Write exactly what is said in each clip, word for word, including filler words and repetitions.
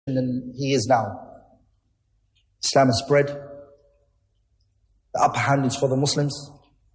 than he is now. Islam has spread. The upper hand is for the Muslims.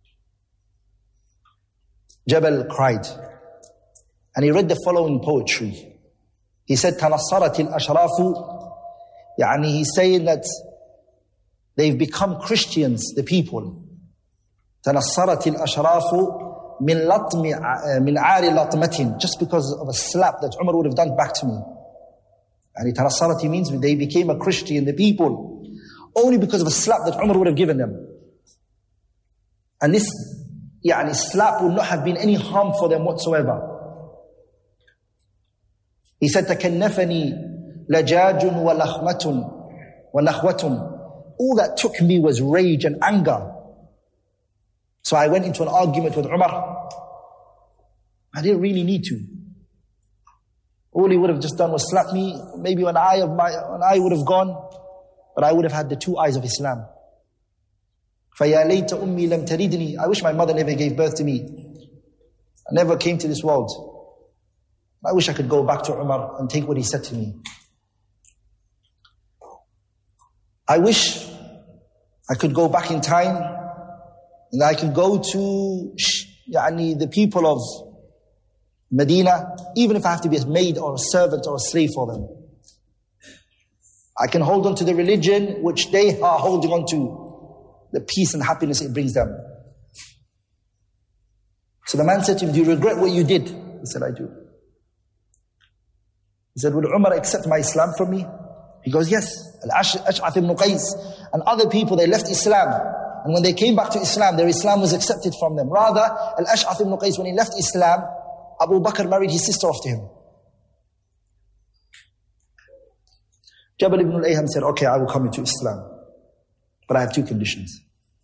Jabal cried. And he read the following poetry. He said, تَنَصَّرَتِ الْأَشْرَافُ Yani he's saying that they've become Christians, the people. تَنَصَّرَتِ الْأَشْرَافُ مِنْ لَطْمِ مِنْ عَارِ لَطْمَةٍ Just because of a slap that Umar would have done back to me. And تَنَصَّرَتِ means they became a Christian, the people, only because of a slap that Umar would have given them. And this yani, slap would not have been any harm for them whatsoever. He said, تَكَنَّفَنِي لَجَاجٌ وَلَخْمَةٌ وَنَخْوَةٌ All that took me was rage and anger. So I went into an argument with Umar. I didn't really need to. All he would have just done was slap me. Maybe an eye of my an eye would have gone, but I would have had the two eyes of Islam. فَيَا لَيْتَ أُمِّي لَمْ تَرِدْنِي I wish my mother never gave birth to me. I never came to this world. I wish I could go back to Umar and take what he said to me. I wish I could go back in time and I could go to yani, the people of Medina, even if I have to be a maid or a servant or a slave for them. I can hold on to the religion which they are holding on to, the peace and happiness it brings them. So the man said to him, do you regret what you did? He said, I do. He said, will Umar accept my Islam from me? He goes, yes. Al-Ash'ath ibn Qais and other people, they left Islam. And when they came back to Islam, their Islam was accepted from them. Rather, Al-Ash'ath ibn Qais, when he left Islam, Abu Bakr married his sister off to him. Jabal ibn al-Ayham said, okay, I will come into Islam. But I have two conditions.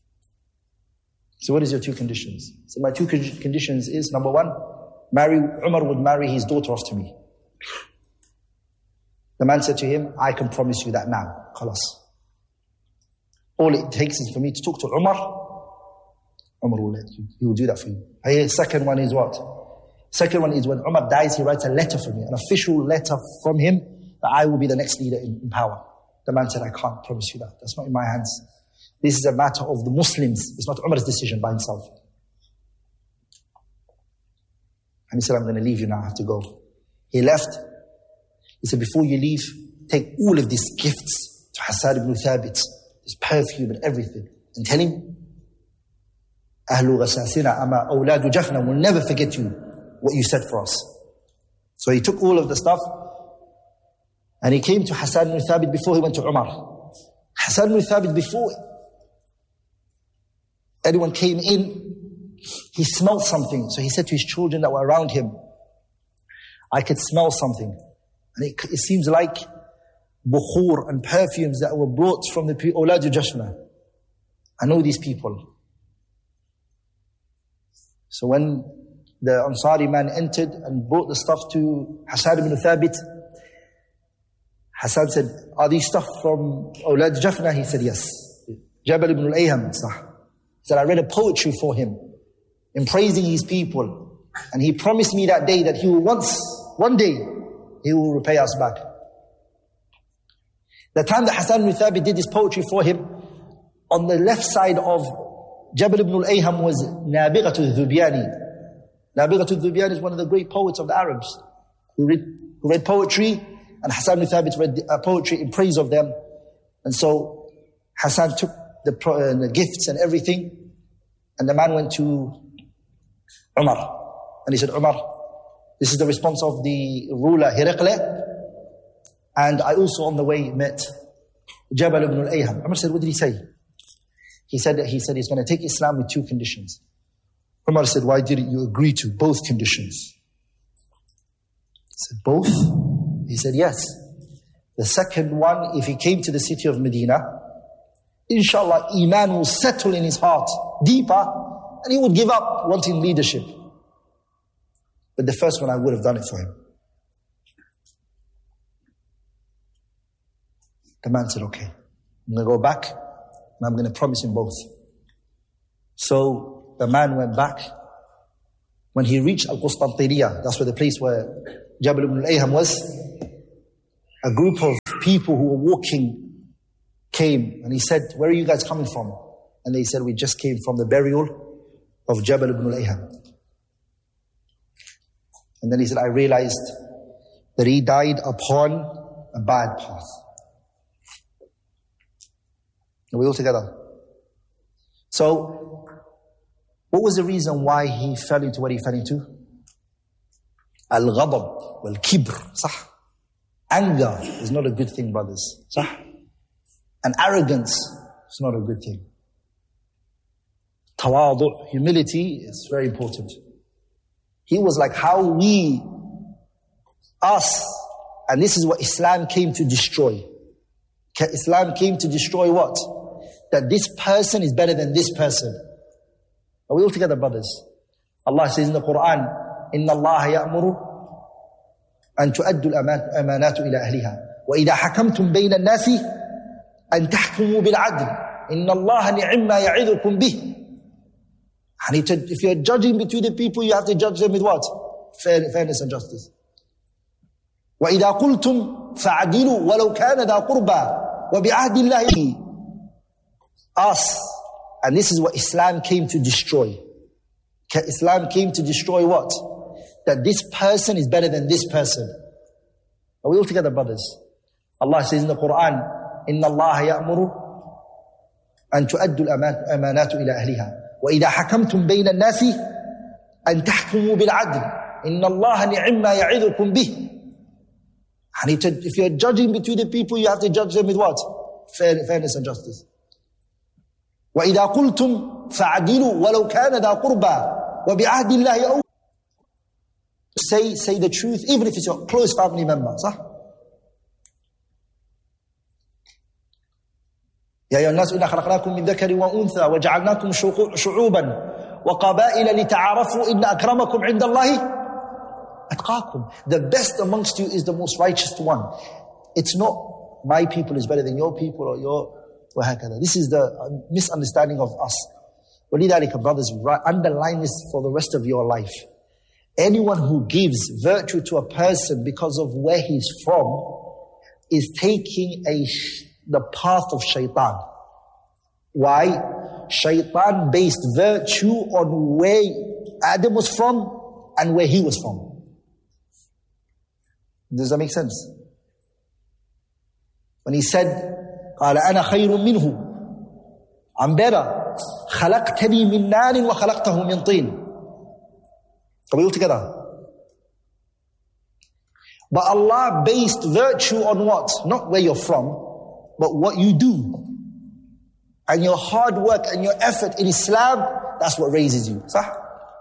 So what is your two conditions? So my two conditions is, number one, marry, Umar would marry his daughter off to me. The man said to him, I can promise you that now. Khalas. All it takes is for me to talk to Umar. Umar will let you. He will do that for you. Hey, second one is what? Second one is when Umar dies, he writes a letter for me, an official letter from him that I will be the next leader in, in power. The man said, I can't promise you that. That's not in my hands. This is a matter of the Muslims. It's not Umar's decision by himself. And he said, I'm going to leave you now. I have to go. He left. He said, before you leave, take all of these gifts to Hassan ibn Thabit, this perfume and everything, and tell him, Ahlu ghasasina ama awladu jafna will never forget you, what you said for us. So he took all of the stuff, and he came to Hassan ibn Thabit before he went to Umar. Hassan ibn Thabit, before anyone came in, he smelled something. So he said to his children that were around him, I could smell something. And it, it seems like bukhur and perfumes that were brought from the Awladu Jashna. I know these people. So when the Ansari man entered and brought the stuff to Hassan ibn Thabit, Hassan said, are these stuff from Awlad Jafna? He said, yes. Jabal ibn al-Ayham, sah. He said, I read a poetry for him in praising his people. And he promised me that day that he will once, one day, he will repay us back. The time that Hassan ibn Thabit did this poetry for him, on the left side of Jabal ibn al-Ayham was Nabighatul Dhubiyani. Nabighatul Dhubiyani is one of the great poets of the Arabs who read, who read poetry, and Hassan ibn Thabit read uh, poetry in praise of them. And so Hassan took the, uh, the gifts and everything, and the man went to Umar. And he said, Umar, this is the response of the ruler Hiraqle, and I also on the way met Jabal ibn al-Ayham. Umar said, what did he say? He said that he said he's going to take Islam with two conditions. Umar said, why didn't you agree to both conditions? He said, both? He said, yes. The second one, if he came to the city of Medina, inshallah, Iman will settle in his heart deeper, and he would give up wanting leadership. But the first one, I would have done it for him. The man said, okay, I'm going to go back, and I'm going to promise him both. So the man went back. When he reached Al-Qustantaniyah, that's where the place where Jabal ibn al-Ayham was, a group of people who were walking came, and he said, where are you guys coming from? And they said, we just came from the burial of Jabal ibn al-Ayham. And then he said, I realized that he died upon a bad path. Are we all together? So, what was the reason why he fell into what he fell into? Al-ghadab wal-kibr. Sah. Anger is not a good thing, brothers. Sah. And arrogance is not a good thing. Tawadu, humility is very important. He was like how we, us, and this is what Islam came to destroy. Islam came to destroy what? That this person is better than this person. Are we all together, brothers? Allah says in the Quran, إِنَّ اللَّهَ يَأْمُرُ أَن تُؤَدُّوا الْأَمَانَاتُ إِلَى أَهْلِهَا وَإِذَا حَكَمْتُمْ بَيْنَ النَّاسِ أَن تَحْكُمُوا بِالْعَدْلِ إِنَّ اللَّهَ نِعِمَّا يَعِظُكُمْ بِهِ. And if you're judging between the people, you have to judge them with what? Fair, fairness and justice. وَإِذَا قُلْتُمْ فَعَدِلُوا وَلَوْ كَانَ ذَا قُرْبَى وَبِعَهْدِ اللَّهِ. Us. And this is what Islam came to destroy. Islam came to destroy what? That this person is better than this person. Are we all together, brothers? Allah says in the Quran, إِنَّ اللَّهَ يَأْمُرُ أَن تُؤَدُّوا الْأَمَانَاتُ إِلَى أَهْلِهَا وَإِذَا حَكَمْتُمْ بَيْنَ النَّاسِ أَن تَحْكُمُوا بِالْعَدْلِ إِنَّ اللَّهَ نِعِمَّا يَعِظُكُمْ بِهِ. And if you're judging between the people, you have to judge them with what? Fair, fairness and justice. وَإِذَا قُلْتُمْ فَعَدِلُوا وَلَوْ كَانَ ذَا قُرْبَى وَبِعَهْدِ اللَّهِ أَوْفُوا. Say, say the truth, even if it's your close family member. صح? يا أيها الناس إنا خلقناكم من ذكر وأنثى وجعلناكم شعوبا وقبائل لتعارفوا إن أكرمكم عند الله أتقاكم. The best amongst you is the most righteous one. It's not my people is better than your people or your وهكذا. This is the misunderstanding of us. وَلِذَلِكَ, brothers, underline this for the rest of your life. Anyone who gives virtue to a person because of where he's from is taking a the path of shaitan. Why? Shaitan based virtue on where Adam was from and where he was from. Does that make sense? When he said, قال أنا خير منه, I'm better. خلقتني من نار وخلقته من طين. Are we all together? But Allah based virtue on what? Not where you're from, but what you do. And your hard work and your effort in Islam, that's what raises you. Sah?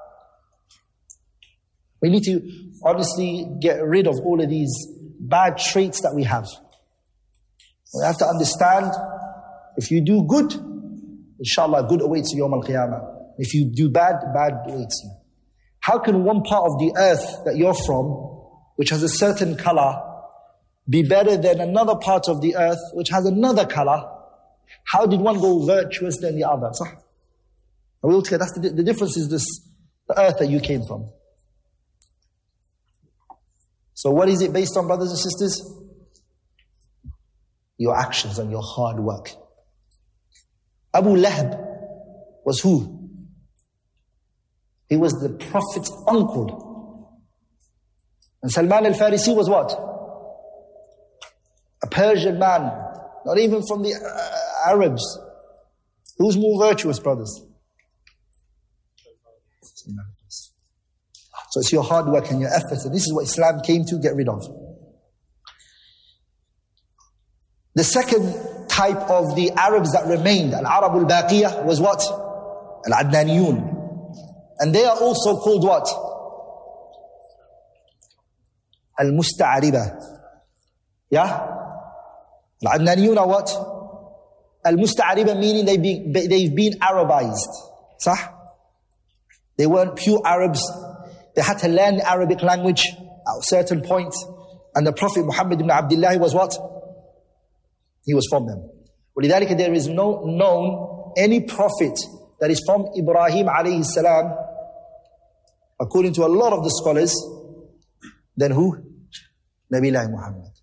We need to honestly get rid of all of these bad traits that we have. We have to understand, if you do good, inshallah, good awaits you Yawm al-Qiyamah. If you do bad, bad awaits you. How can one part of the earth that you're from, which has a certain color, be better than another part of the earth which has another color? How did one go virtuous than the other? So, I will tell you, that's the, the difference is this, the earth that you came from. So what is it based on, brothers and sisters? Your actions and your hard work. Abu Lahab was who? He was the Prophet's uncle. And Salman al-Farisi was what? A Persian man. Not even from the uh, Arabs. Who's more virtuous, brothers? So it's your hard work and your efforts. And this is what Islam came to get rid of. The second type of the Arabs that remained, Al-Arab al-Baqiyah, was what? Al-Adnaniyun. And they are also called what? Al-Musta'ariba. Yeah? Al-Adnaniyun are what? Al-Musta'ariba meaning they've been, they've been Arabized. Sah? They weren't pure Arabs. They had to learn the Arabic language at a certain point. And the Prophet Muhammad ibn Abdullah was what? He was from them. وَلِذَلِكَ there is no known any prophet that is from Ibrahim alayhi salam, according to a lot of the scholars, then who? Nabiullah Muhammad.